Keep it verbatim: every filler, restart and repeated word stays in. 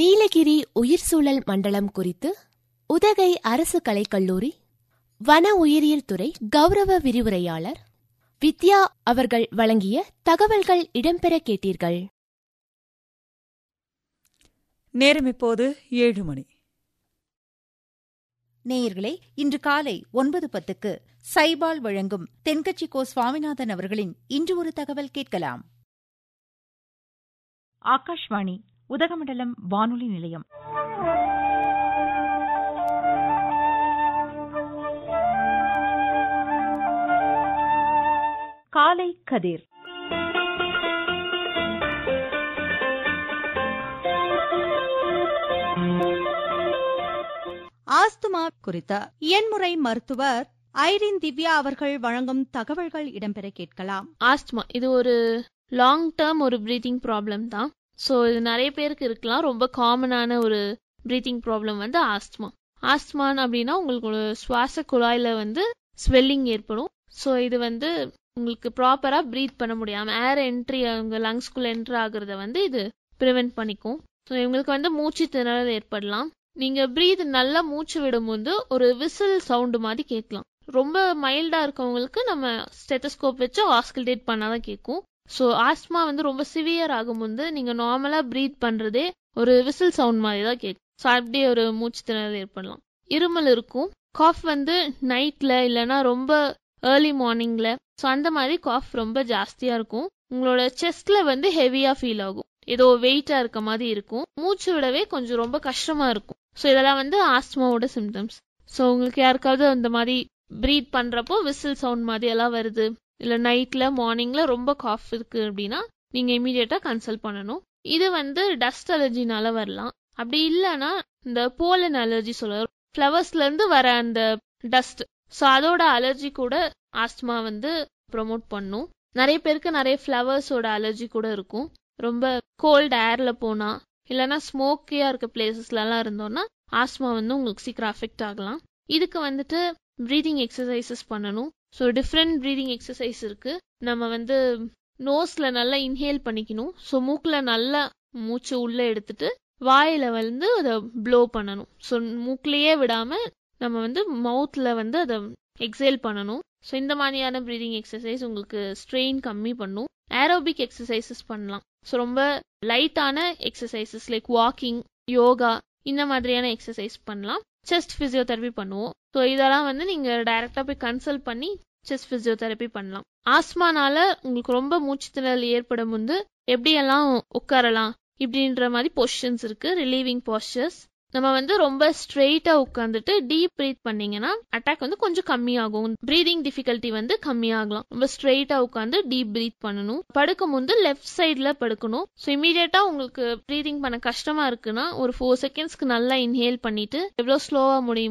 நீலகிரி உயிர் சூழல் மண்டலம் குறித்து உதகை அரசு கலைக்கல்லூரி வன உயிரியல் துறை கௌரவ விரிவுரையாளர் வித்யா அவர்கள் வழங்கிய தகவல்கள் இடம்பெற கேட்டீர்கள். நேரம் இப்போது ஏழு மணி. நேயர்களே, இன்று காலை ஒன்பது பத்துக்கு சைபால் வழங்கும் தென்கட்சி கோ சுவாமிநாதன் அவர்களின் இன்று ஒரு தகவல் கேட்கலாம். ஆகாஷ்வாணி உதகமண்டலம் வானொலி நிலையம். காலை கதிர். ஆஸ்துமா குறித்த இயன்முறை மருத்துவர் ஐரின் திவ்யா அவர்கள் வழங்கும் தகவல்கள் இடம்பெற கேட்கலாம். ஆஸ்துமா இது ஒரு லாங் டேர்ம் ஒரு பிரீத்திங் ப்ராப்ளம் தான். ஸோ இது நிறைய பேருக்கு இருக்கலாம். ரொம்ப காமனான ஒரு பிரீத்திங் ப்ராப்ளம் வந்து ஆஸ்துமா. ஆஸ்துமான் அப்படின்னா உங்களுக்கு ஒரு சுவாச குழாயில வந்து ஸ்வெல்லிங் ஏற்படும். ஸோ இது வந்து உங்களுக்கு ப்ராப்பரா பிரீத் பண்ண முடியாம ஏர் என்ட்ரி அவங்க லங்ஸ்குள்ள என்ட்ரி ஆகுறத வந்து இது ப்ரிவென்ட் பண்ணிக்கும். ஸோ இவங்களுக்கு வந்து மூச்சு திணறல் ஏற்படலாம். நீங்க பிரீத் நல்லா மூச்சு விடும்போது ஒரு விசில் சவுண்டு மாதிரி கேட்கலாம். ரொம்ப மைல்டா இருக்கவங்களுக்கு நம்ம ஸ்டெத்தஸ்கோப் வச்சு ஆஸ்கல்டேட் பண்ணாதான் கேட்கும். ஸோ ஆஸ்துமா வந்து ரொம்ப சிவியர் ஆகும்போது நீங்க நார்மலா பிரீத் பண்றதே ஒரு விசில் சவுண்ட் மாதிரி தான் கேட்கும். ஸோ அப்படியே ஒரு மூச்சு திணறல் ஏற்படலாம். இருமல் இருக்கும். காஃப் வந்து நைட்ல இல்லைன்னா ரொம்ப ஏர்லி மார்னிங்ல ஸோ அந்த மாதிரி காஃப் ரொம்ப ஜாஸ்தியா இருக்கும். உங்களோட செஸ்ட்ல வந்து ஹெவியா ஃபீல் ஆகும். ஏதோ வெயிட்டா இருக்க மாதிரி இருக்கும். மூச்சு விடவே கொஞ்சம் ரொம்ப கஷ்டமா இருக்கும். ஸோ இதெல்லாம் வந்து ஆஸ்துமாவோட சிம்டம்ஸ். ஸோ உங்களுக்கு யாருக்காவது அந்த மாதிரி பிரீத் பண்றப்போ விசில் சவுண்ட் மாதிரி எல்லாம் வருது, இல்ல நைட்ல மார்னிங்ல ரொம்ப காஃப் இருக்கு அப்படின்னா நீங்க இமீடியட்டா கன்சல்ட் பண்ணணும். இது வந்து டஸ்ட் அலர்ஜினால வரலாம். அப்படி இல்லைன்னா இந்த போலன் அலர்ஜி சொல்ல ஃபிளவர்ஸ்ல இருந்து வர அந்த டஸ்ட், ஸோ அதோட அலர்ஜி கூட ஆஸ்துமா வந்து ப்ரொமோட் பண்ணும். நிறைய பேருக்கு நிறைய ஃபிளவர்ஸோட அலர்ஜி கூட இருக்கும். ரொம்ப கோல்ட் ஏர்ல போனா இல்லைன்னா ஸ்மோக்கியா இருக்க பிளேசஸ்ல எல்லாம் இருந்தோம்னா ஆஸ்துமா வந்து உங்களுக்கு சீக்கிரம் அஃபெக்ட் ஆகலாம். இதுக்கு வந்துட்டு பிரீதிங் எக்ஸசைசஸ் பண்ணணும். ஸோ டிஃப்ரெண்ட் பிரீதிங் எக்ஸசைஸ் இருக்கு. நம்ம வந்து நோஸ்ல நல்லா இன்ஹேல் பண்ணிக்கணும். ஸோ மூக்குல நல்லா மூச்சு உள்ள எடுத்துட்டு வாயில வந்து அதை ப்ளோ பண்ணணும். ஸோ மூக்குலயே விடாம நம்ம வந்து மவுத்ல வந்து அதை எக்ஸேல் பண்ணணும். ஸோ இந்த மாதிரியான பிரீதிங் எக்ஸசைஸ் உங்களுக்கு ஸ்ட்ரெயின் கம்மி பண்ணும். ஏரோபிக் எக்ஸசைசஸ் பண்ணலாம். ஸோ ரொம்ப லைட்டான எக்ஸசைசஸ் லைக் வாக்கிங், யோகா இந்த மாதிரியான எக்ஸசைஸ் பண்ணலாம். செஸ்ட் பிசியோதெரபி பண்ணுவோம். ஸோ இதெல்லாம் வந்து நீங்க டைரக்டா போய் கன்சல்ட் பண்ணி செஸ்ட் பிசியோதெரபி பண்ணலாம். ஆஸ்துமானால உங்களுக்கு ரொம்ப மூச்சு திணறல் ஏற்படும் போது எப்படியெல்லாம் உட்காரலாம் இப்படின்ற மாதிரி பொசிஷன்ஸ் இருக்கு. Relieving posters. நம்ம வந்து ரொம்ப ஸ்ட்ரெயிட்டா உட்காந்துட்டு டீப் பிரீத் பண்ணீங்கன்னா அட்டாக் வந்து கொஞ்சம் கம்மியாகும். பிரீதிங் டிஃபிகல்ட்டி வந்து கம்மியாகலாம். ரொம்ப ஸ்ட்ரெயிட்டா உட்காந்து டீப் பிரீத் பண்ணணும். படுக்கும் போது லெஃப்ட் சைட்ல படுக்கணும். ஸோ இமீடியட்டா உங்களுக்கு பிரீதிங் பண்ண கஷ்டமா இருக்குன்னா ஒரு ஃபோர் செகண்ட்ஸ்க்கு நல்லா இன்ஹேல் பண்ணிட்டு எவ்வளவு ஸ்லோவா முடியும்